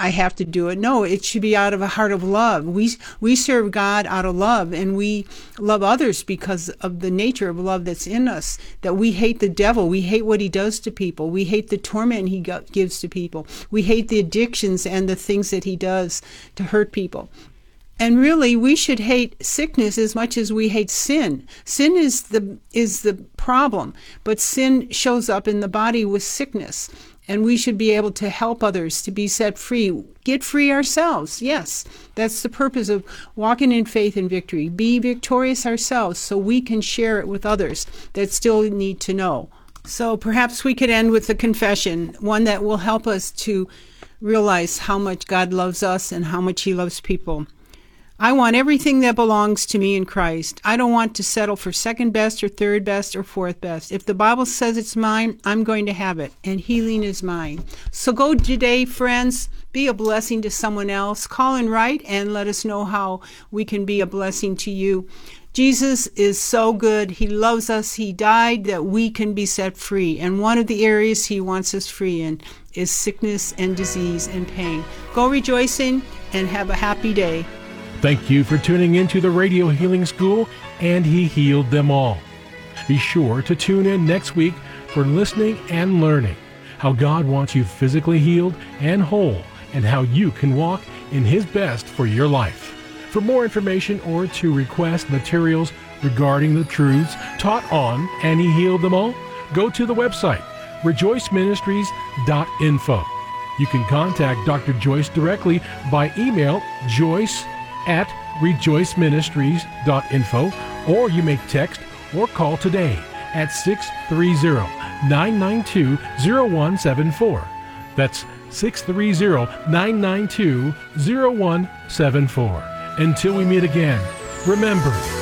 I have to do it. No, it should be out of a heart of love. We serve God out of love, and we love others because of the nature of love that's in us, that we hate the devil. We hate what he does to people. We hate the torment he gives to people. We hate the addictions and the things that he does to hurt people. And really, we should hate sickness as much as we hate sin. Sin is the problem, but sin shows up in the body with sickness. And we should be able to help others to be set free. Get free ourselves. Yes, that's the purpose of walking in faith and victory. Be victorious ourselves so we can share it with others that still need to know. So perhaps we could end with a confession, one that will help us to realize how much God loves us and how much he loves people. I want everything that belongs to me in Christ. I don't want to settle for second best or third best or fourth best. If the Bible says it's mine, I'm going to have it, and healing is mine. So go today, friends. Be a blessing to someone else. Call and write and let us know how we can be a blessing to you. Jesus is so good. He loves us. He died that we can be set free. And one of the areas he wants us free in is sickness and disease and pain. Go rejoicing and have a happy day. Thank you for tuning into the Radio Healing School, and He healed them all. Be sure to tune in next week for listening and learning how God wants you physically healed and whole, and how you can walk in His best for your life. For more information or to request materials regarding the truths taught on And He Healed Them All, go to the website, rejoiceministries.info. You can contact Dr. Joyce directly by email, joyce@rejoiceministries.info, or you may text or call today at 630-992-0174. That's 630-992-0174. Until we meet again, remember,